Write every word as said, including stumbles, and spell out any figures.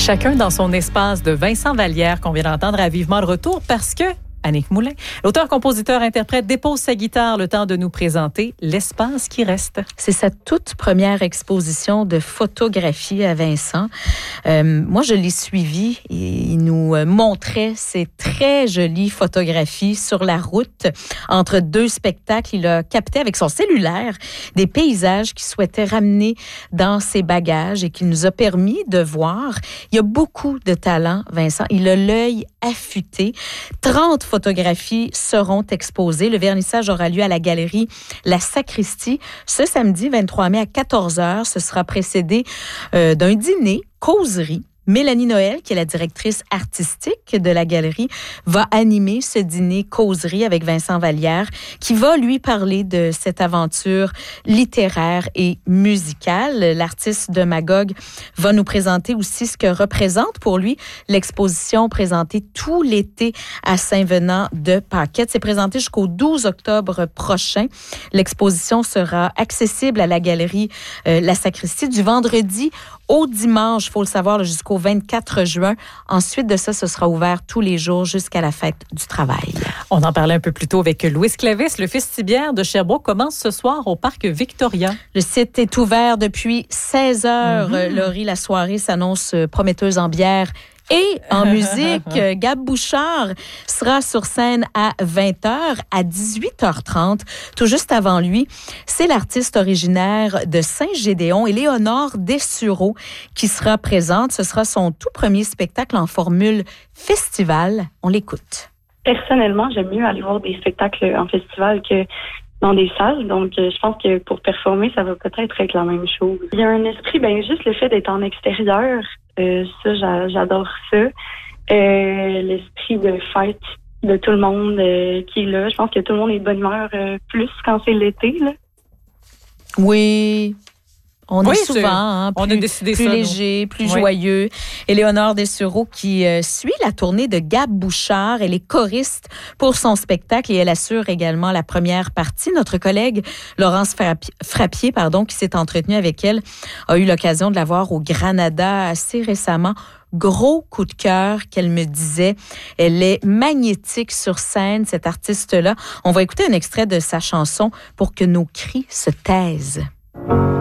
Chacun dans son espace de Vincent Vallière qu'on vient d'entendre à Vivement le retour parce que Annick Moulin, l'auteur, compositeur, interprète, dépose sa guitare le temps de nous présenter L'espace qui reste. C'est sa toute première exposition de photographie à Vincent. Euh, moi, je l'ai suivi et il nous montrait ces très jolies photographies sur la route. Entre deux spectacles, il a capté avec son cellulaire des paysages qu'il souhaitait ramener dans ses bagages et qu'il nous a permis de voir. Il a beaucoup de talent, Vincent. Il a l'œil affûté. trente photographies seront exposées. Le vernissage aura lieu à la galerie La Sacristie ce samedi vingt-trois mai à quatorze heures. Ce sera précédé euh, d'un dîner, causerie. Mélanie Noël, qui est la directrice artistique de la galerie, va animer ce dîner causerie avec Vincent Vallière, qui va lui parler de cette aventure littéraire et musicale. L'artiste de Magog va nous présenter aussi ce que représente pour lui l'exposition présentée tout l'été à Saint-Venant-de-Paquette. C'est présenté jusqu'au douze octobre prochain. L'exposition sera accessible à la galerie euh, La Sacristie du vendredi au dimanche, il faut le savoir, jusqu'au vingt-quatre juin. Ensuite de ça, ce sera ouvert tous les jours jusqu'à la fête du travail. On en parlait un peu plus tôt avec Louis Clavis. Le Festibiaire de Sherbrooke commence ce soir au Parc Victoria. Le site est ouvert depuis seize heures. Mm-hmm. Laurie, la soirée s'annonce prometteuse en bière et en musique. Gab Bouchard sera sur scène à vingt heures, à dix-huit heures trente. Tout juste avant lui, c'est l'artiste originaire de Saint-Gédéon, Éléonore Dessureau, qui sera présente. Ce sera son tout premier spectacle en formule festival. On l'écoute. Personnellement, j'aime mieux aller voir des spectacles en festival que dans des salles. Donc, je pense que pour performer, ça va peut-être être la même chose. Il y a un esprit, ben juste le fait d'être en extérieur, euh, ça, j'a, j'adore ça. Euh, l'esprit de fête de tout le monde euh, qui est là. Je pense que tout le monde est de bonne humeur euh, plus quand c'est l'été, là. Oui. On oui, est souvent hein, plus, on a décidé plus ça, léger, nous. plus oui. joyeux. Éléonore Dessureau qui euh, suit la tournée de Gab Bouchard. Elle est choriste pour son spectacle et elle assure également la première partie. Notre collègue Laurence Frappier, pardon, qui s'est entretenue avec elle, a eu l'occasion de la voir au Granada assez récemment. Gros coup de cœur qu'elle me disait. Elle est magnétique sur scène, cette artiste-là. On va écouter un extrait de sa chanson pour que nos cris se taisent.